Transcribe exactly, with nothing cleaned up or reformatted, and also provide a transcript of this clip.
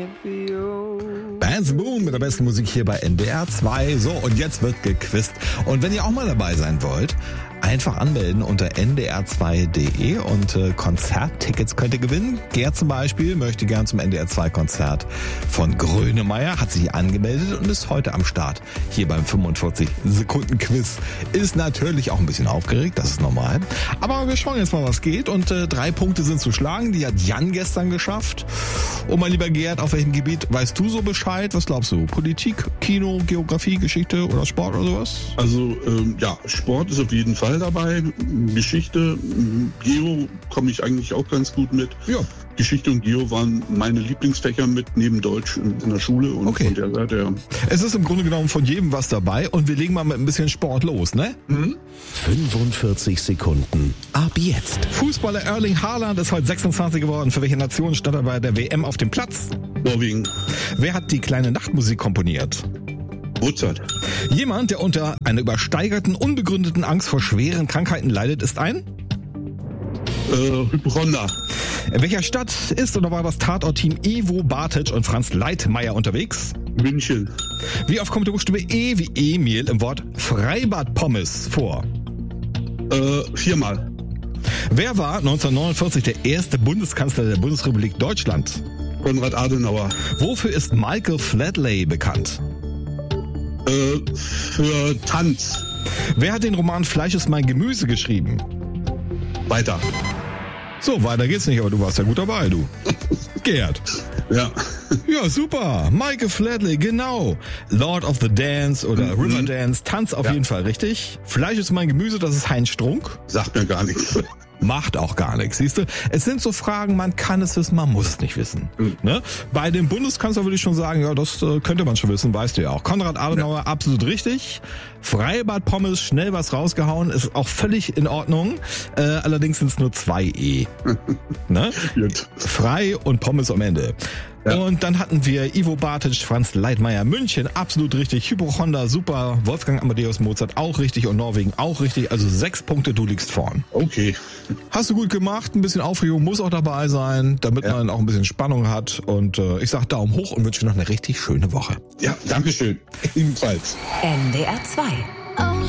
Bands Boom mit der besten Musik hier bei N D R zwei. So, und jetzt wird gequizt. Und wenn ihr auch mal dabei sein wollt, einfach anmelden unter n d r zwei punkt d e und äh, Konzerttickets könnt ihr gewinnen. Gerd zum Beispiel möchte gern zum N D R zwei Konzert von Grönemeyer, hat sich angemeldet und ist heute am Start. Hier beim fünfundvierzig Sekunden Quiz. Ist natürlich auch ein bisschen aufgeregt, das ist normal. Aber wir schauen jetzt mal, was geht. Und äh, drei Punkte sind zu schlagen. Die hat Jan gestern geschafft. Und mein lieber Gerd, auf welchem Gebiet weißt du so Bescheid? Was glaubst du? Politik, Kino, Geografie, Geschichte oder Sport oder sowas? Also ähm, ja, Sport ist auf jeden Fall dabei. Geschichte, Geo komme ich eigentlich auch ganz gut mit. Ja. Geschichte und Geo waren meine Lieblingsfächer mit neben Deutsch in, in der Schule. Und okay. Von der Seite, ja. Es ist im Grunde genommen von jedem was dabei und wir legen mal mit ein bisschen Sport los, ne? Mhm. fünfundvierzig Sekunden. Ab jetzt. Fußballer Erling Haaland ist heute sechsundzwanzig geworden. Für welche Nation stand er bei der W M auf dem Platz? Norwegen. Wer hat die kleine Nachtmusik komponiert? Mozart. Jemand, der unter einer übersteigerten, unbegründeten Angst vor schweren Krankheiten leidet, ist ein? Äh, Hypochonder. In welcher Stadt ist oder war das Tatort-Team Ivo Bartic und Franz Leitmeier unterwegs? München. Wie oft kommt der Buchstabe E wie Emil im Wort Freibad-Pommes vor? Äh, viermal. Wer war neunzehnhundertneunundvierzig der erste Bundeskanzler der Bundesrepublik Deutschland? Konrad Adenauer. Wofür ist Michael Flatley bekannt? Äh, für Tanz. Wer hat den Roman Fleisch ist mein Gemüse geschrieben? Weiter. So, weiter geht's nicht, aber du warst ja gut dabei, du. Gerd. Ja. Ja, super. Michael Flatley, genau. Lord of the Dance oder mhm. Riverdance. Tanz auf ja. jeden Fall, richtig. Fleisch ist mein Gemüse, das ist Heinz Strunk. Sagt mir gar nichts. Macht auch gar nichts, siehst du? Es sind so Fragen, man kann es wissen, man muss es nicht wissen. Mhm. Ne? Bei dem Bundeskanzler würde ich schon sagen, ja, das äh, könnte man schon wissen, weißt du ja auch. Konrad Adenauer, ja. absolut richtig. Freibad Pommes, schnell was rausgehauen, ist auch völlig in Ordnung. Äh, allerdings sind es nur zwei E. Ne? Gut. Frei und Pommes am Ende. Ja. Und dann hatten wir Ivo Bartic, Franz Leitmeier, München, absolut richtig. Hypochonder, super. Wolfgang Amadeus Mozart, auch richtig. Und Norwegen, auch richtig. Also sechs Punkte, du liegst vorn. Okay. Hast du gut gemacht. Ein bisschen Aufregung muss auch dabei sein, damit ja. man auch ein bisschen Spannung hat. Und äh, ich sag Daumen hoch und wünsche noch eine richtig schöne Woche. Ja, danke schön. Ebenfalls. N D R zwei.